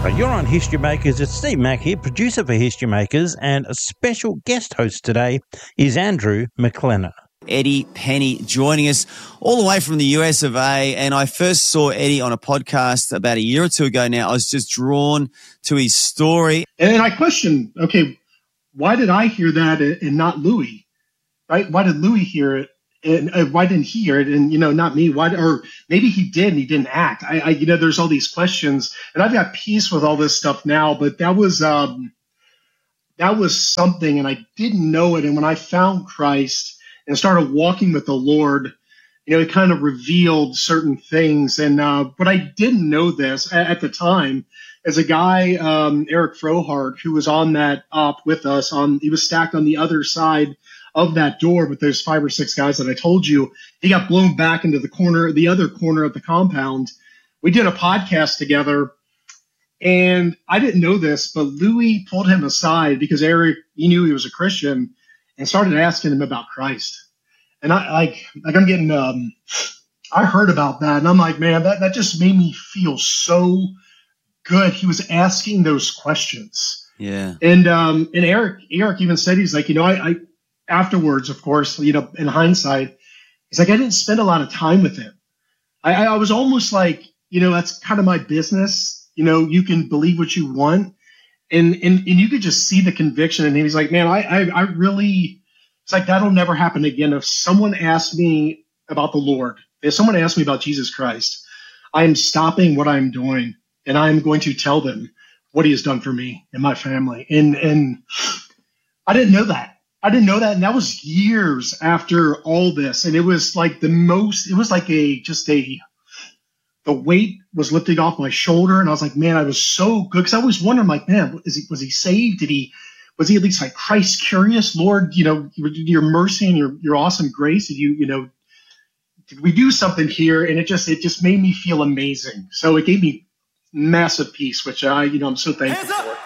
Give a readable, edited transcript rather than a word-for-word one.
You're on History Makers. It's Steve Mack here, producer for History Makers, and a special guest host today is Andrew McLennan. Eddie Penny joining us all the way from the US of A. And I first saw Eddie on a podcast about a year or two ago now. I was just drawn to his story. And I questioned, okay, why did I hear that and not Louis? Right? Why did Louis hear it? And why didn't he hear it? And, not me. Why? Or maybe he did and he didn't act. There's all these questions. And I've got peace with all this stuff now. But that was something, and I didn't know it. And when I found Christ and started walking with the Lord, it kind of revealed certain things. And but I didn't know this at the time. As a guy, Eric Frohart, who was on that op with us, he was stacked on the other side of that door with those 5 or 6 guys that I told you. He got blown back into the other corner of the compound. We did a podcast together, and I didn't know this, but Louis pulled him aside because Eric, he knew he was a Christian, and started asking him about Christ. And I heard about that, and I'm like, man, that just made me feel so good. He was asking those questions. Yeah. And Eric even said, he's like, I afterwards, of course, in hindsight, he's like, I didn't spend a lot of time with him. I was almost like, that's kind of my business. You can believe what you want. And you could just see the conviction. And he's like, man, I really, it's like, that'll never happen again. If someone asked me about the Lord, if someone asked me about Jesus Christ, I am stopping what I'm doing and I'm going to tell them what he has done for me and my family. And I didn't know that. And that was years after all this. And it was like the weight was lifting off my shoulder. And I was like, man, I was so good. Because I always wondered, like, man, was he saved? Was he at least like Christ curious? Lord, your mercy and your awesome grace. Did we do something here? And it just made me feel amazing. So it gave me massive peace, which I'm so thankful for.